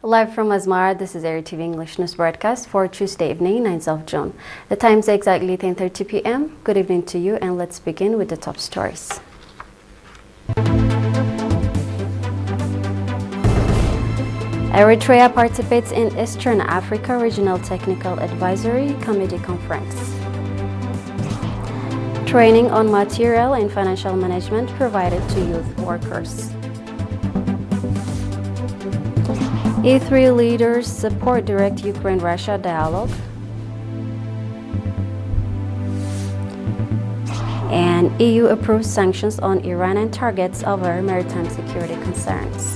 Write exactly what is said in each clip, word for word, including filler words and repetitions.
Live from Asmara, this is Air T V English News broadcast for Tuesday evening, ninth of June. The time is exactly ten thirty p m Good evening to you, and let's begin with the top stories. Eritrea participates in Eastern Africa Regional Technical Advisory Committee Conference. Training on material and financial management provided to youth workers. E three leaders support direct Ukraine-Russia dialogue. And E U approves sanctions on Iranian targets over maritime security concerns.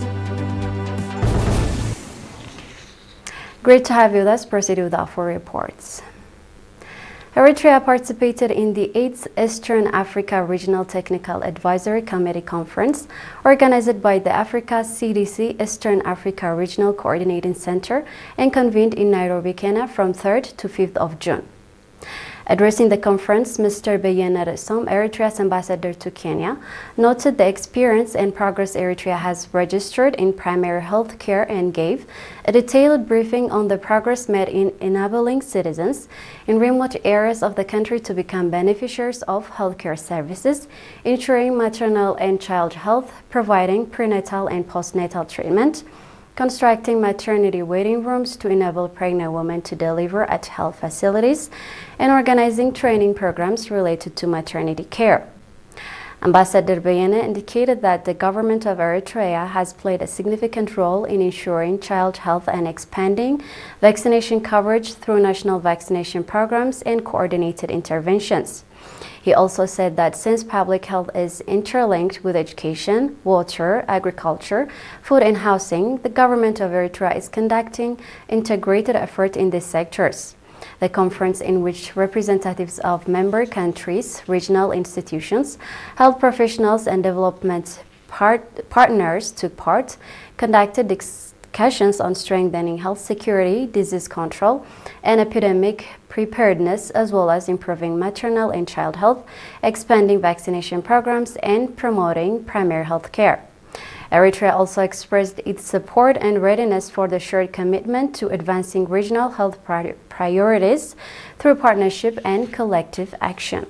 Great to have you. Let's proceed with our four reports. Eritrea participated in the eighth Eastern Africa Regional Technical Advisory Committee Conference organized by the Africa C D C Eastern Africa Regional Coordinating Center and convened in Nairobi, Kenya from third to fifth of June. Addressing the conference, Mister Beyene Ressom, Eritrea's ambassador to Kenya, noted the experience and progress Eritrea has registered in primary health care and gave a detailed briefing on the progress made in enabling citizens in remote areas of the country to become beneficiaries of healthcare services, ensuring maternal and child health, providing prenatal and postnatal treatment, constructing maternity waiting rooms to enable pregnant women to deliver at health facilities, and organizing training programs related to maternity care. Ambassador Beyene indicated that the government of Eritrea has played a significant role in ensuring child health and expanding vaccination coverage through national vaccination programs and coordinated interventions. He also said that since public health is interlinked with education, water, agriculture, food and housing, the government of Eritrea is conducting integrated effort in these sectors. The conference, in which representatives of member countries, regional institutions, health professionals and development part partners took part, conducted discussions on strengthening health security, disease control, and epidemic preparedness, as well as improving maternal and child health, expanding vaccination programs, and promoting primary health care. Eritrea also expressed its support and readiness for the shared commitment to advancing regional health pri priorities through partnership and collective action.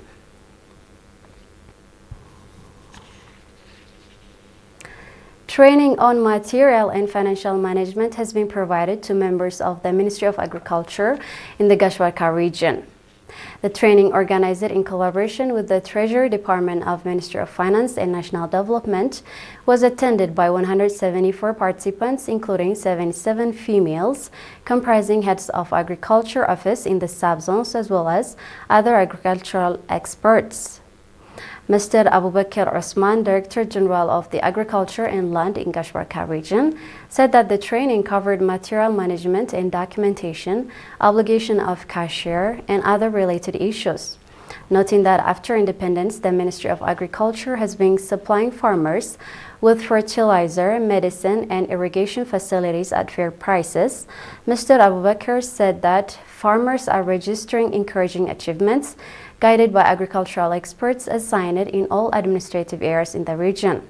Training on material and financial management has been provided to members of the Ministry of Agriculture in the Gashwarka region. The training, organized in collaboration with the Treasury Department of Ministry of Finance and National Development, was attended by one hundred seventy-four participants, including seventy-seven females, comprising heads of agriculture office in the sub-zones as well as other agricultural experts. Mister Abubakar Osman, Director General of the Agriculture and Land in Gashwarka region, said that the training covered material management and documentation, obligation of cashier, and other related issues. Noting that after independence, the Ministry of Agriculture has been supplying farmers with fertilizer, medicine, and irrigation facilities at fair prices, Mister Abubakar said that farmers are registering encouraging achievements guided by agricultural experts assigned in all administrative areas in the region.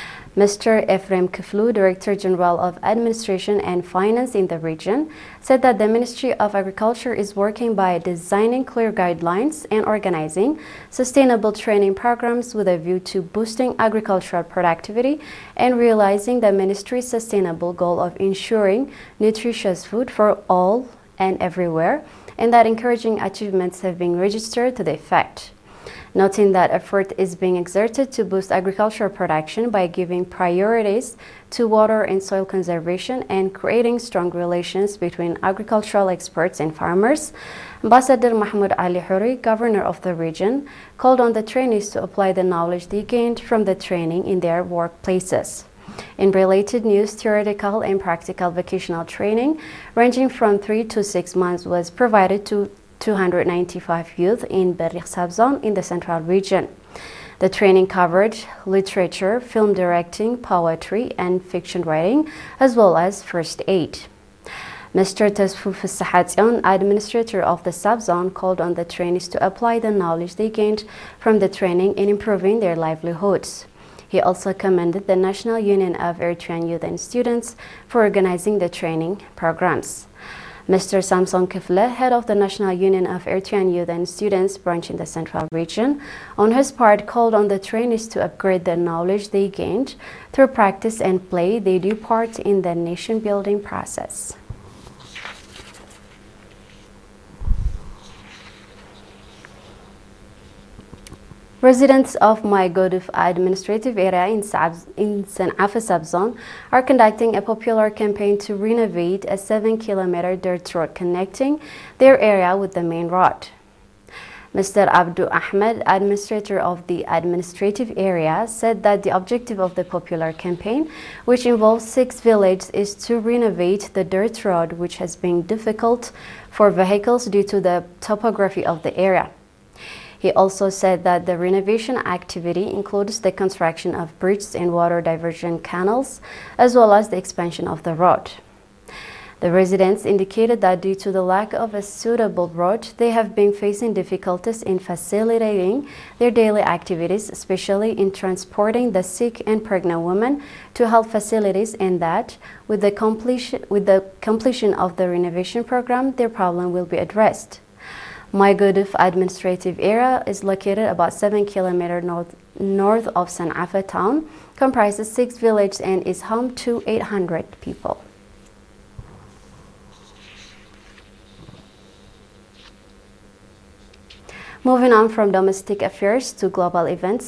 Mister Ephraim Kiflu, Director General of Administration and Finance in the region, said that the Ministry of Agriculture is working by designing clear guidelines and organizing sustainable training programs with a view to boosting agricultural productivity and realizing the ministry's sustainable goal of ensuring nutritious food for all and everywhere, and that encouraging achievements have been registered to the effect. Noting that effort is being exerted to boost agricultural production by giving priorities to water and soil conservation and creating strong relations between agricultural experts and farmers, Ambassador Mahmoud Ali Huri, Governor of the region, called on the trainees to apply the knowledge they gained from the training in their workplaces. In related news, theoretical and practical vocational training ranging from three to six months was provided to two hundred ninety-five youth in Berikh subzone in the central region. The training covered literature, film directing, poetry, and fiction writing, as well as first aid. Mister Tesfu Fissahatzion, administrator of the subzone, called on the trainees to apply the knowledge they gained from the training in improving their livelihoods. He also commended the National Union of Eritrean Youth and Students for organizing the training programs. Mister Samson Kifle, head of the National Union of Eritrean Youth and Students branch in the Central Region, on his part called on the trainees to upgrade the knowledge they gained through practice and play they do part in the nation-building process. Residents of Mygoduf administrative area in, Sabz, in San'afa subzone are conducting a popular campaign to renovate a seven kilometer dirt road connecting their area with the main road. Mister Abdu Ahmed, administrator of the administrative area, said that the objective of the popular campaign, which involves six villages, is to renovate the dirt road, which has been difficult for vehicles due to the topography of the area. He also said that the renovation activity includes the construction of bridges and water diversion canals, as well as the expansion of the road. The residents indicated that due to the lack of a suitable road, they have been facing difficulties in facilitating their daily activities, especially in transporting the sick and pregnant women to health facilities, and that with the completion, with the completion of the renovation program, their problem will be addressed. Mygoduf administrative area is located about seven kilometers north, north of San'afa town, comprises six villages, and is home to eight hundred people. Moving on from domestic affairs to global events,